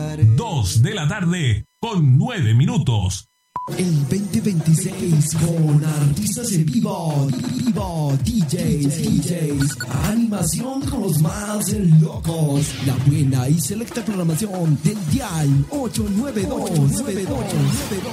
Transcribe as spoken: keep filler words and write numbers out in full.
dos de la tarde con nueve minutos. El veinte veintiséis con artistas en vivo, vivo, D Js, D Js, animación con los más locos, la buena y selecta programación del Dial ocho nueve dos.